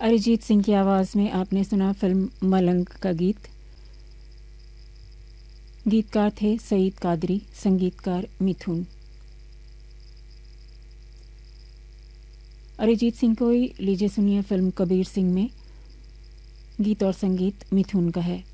अरिजीत सिंह की आवाज़ में आपने सुना फिल्म मलंग का गीत। गीतकार थे सईद कादरी, संगीतकार मिथुन। अरिजीत सिंह को ही लीजिए सुनिए फिल्म कबीर सिंह में गीत और संगीत मिथुन का है।